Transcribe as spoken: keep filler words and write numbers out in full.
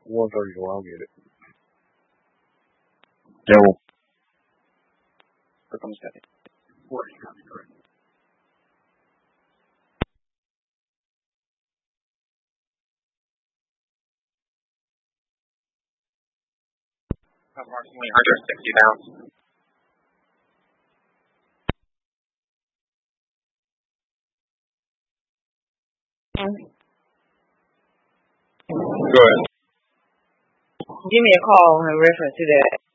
one thirty-four, I'll get it. Yo. Here comes Daddy. forty, copy, correct. Approximately one hundred sixty pounds. Go ahead. Give me a call in reference to that.